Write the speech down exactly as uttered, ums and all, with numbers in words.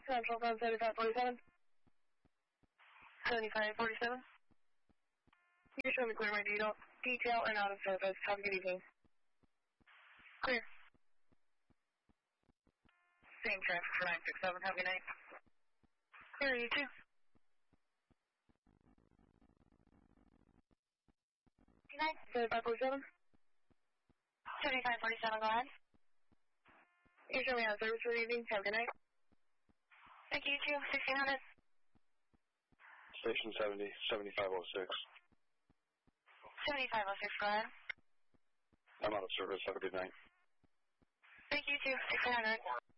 Central Phone seventy-five forty-seven. seventy-five forty-seven. You show me clear my detail, detail and out of service. Have a good evening. Clear. Same traffic for nine six seven. Have a good night. Clear, you too. Good night. seventy-five forty-seven. seventy-five forty-seven, go ahead. You show me out of service for the evening. Have a good night. Thank you, you too. sixteen hundred. Station seventy, seventy-five oh six. seventy-five oh six, go ahead. I'm out of service. Have a good night. Thank you too. sixteen hundred.